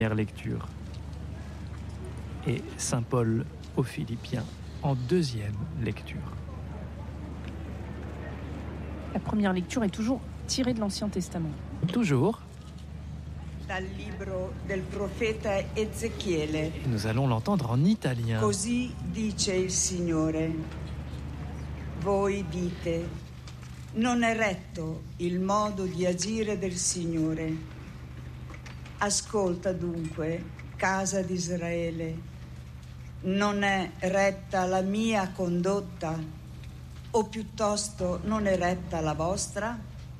première lecture et Saint Paul aux Philippiens en deuxième lecture. La première lecture est toujours tirée de l'Ancien Testament. Toujours. Dal libro del profeta Ezechiele. Et nous allons l'entendre en italien. Così dice il Signore. Voi dite, non è retto il modo di agire del Signore. Ascolta dunque, casa di Israele, non è retta la mia condotta, o piuttosto non è retta la vostra?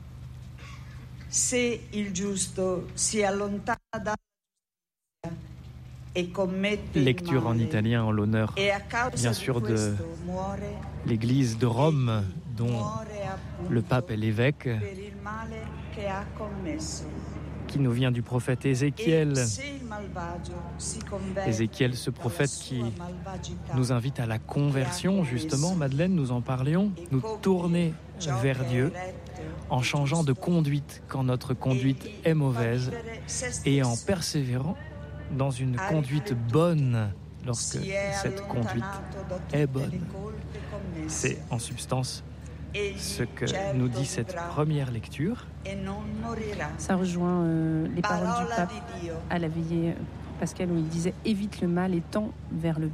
Se il giusto si allontana dalla giustizia e commette il Lecture en male, italien en l'honneur, e a causa bien di sûr, de questo muore, l'Église de Rome, dont muore appunto le pape est l'évêque, per il male che ha commesso. qui nous vient du prophète E Ézéchiel. se il malvagio si converte Ézéchiel, ce dalla prophète sua qui malvagità nous invite à la conversion, justement. Madeleine, nous en parlions, e nous compie tourner ciò vers che è Dieu retto en changeant de conduite quand notre conduite est mauvaise et en persévérant dans une conduite bonne lorsque cette conduite est bonne. C'est en substance ce que nous dit cette première lecture. Ça rejoint les paroles du pape à la veillée pascale où il disait « Évite le mal et tends vers le bien ».